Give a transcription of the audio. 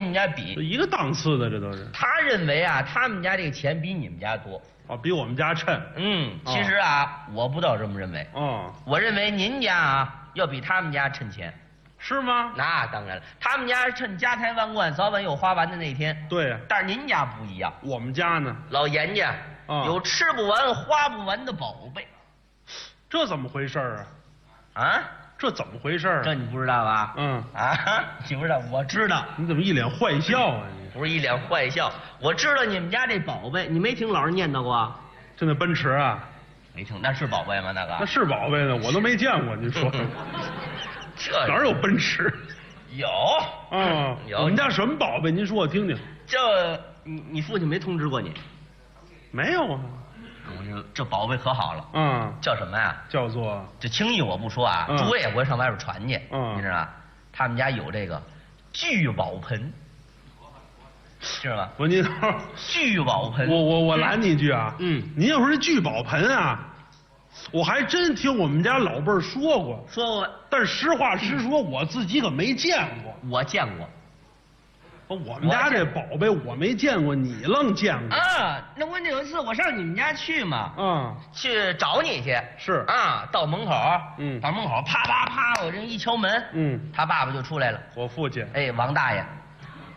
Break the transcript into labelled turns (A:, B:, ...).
A: 们家比，
B: 一个档次的，这都是。
A: 他认为啊，他们家这个钱比你们家多。
B: 哦，比我们家趁。
A: 其实啊，我不倒这么认为。
B: 哦，
A: 我认为您家啊要比他们家趁钱。
B: 是吗？
A: 那当然了，他们家是趁家财万贯，早晚有花完的那天。
B: 对呀。
A: 但是您家不一样，
B: 我们家呢，
A: 老严家有吃不完、花不完的宝贝。
B: 这怎么回事啊？
A: 啊？
B: 这怎么回事？
A: 这你不知道吧？你不知道，我知道。
B: 你怎么一脸坏笑啊？你
A: 不是一脸坏笑，我知道你们家这宝贝，你没听老师念叨过？
B: 就那奔驰啊？
A: 没听，那是宝贝吗？那个？
B: 那是宝贝呢，我都没见过。您说，这哪有奔驰？
A: 有
B: 啊，有。我们家什么宝贝？您说我听听。
A: 这你父亲没通知过你？
B: 没有啊。
A: 我说这宝贝可好了。叫什么呀？
B: 叫做
A: 这轻易我不说啊，诸位也不会上外边传去。你知道吧？他们家有这个聚宝盆，知道吧？
B: 我您
A: 聚宝盆，
B: 我拦你一句啊。您要说这聚宝盆啊，我还真听我们家老辈儿说过。但是实话实说，我自己可没见过。
A: 我见过。
B: 我们家这宝贝我没见过，你愣见过
A: 啊？那关键有一次我上你们家去嘛，去找你去。
B: 是
A: 啊，到门口，到门口啪啪啪，我这一敲门，他爸爸就出来了。
B: 我父亲，
A: 王大爷，